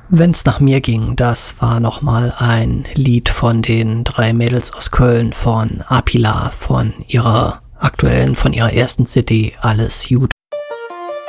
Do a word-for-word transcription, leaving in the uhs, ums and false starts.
Wenn's nach mir ging, das war nochmal ein Lied von den drei Mädels aus Köln, von Apila, von ihrer aktuellen, von ihrer ersten C D Alles gut.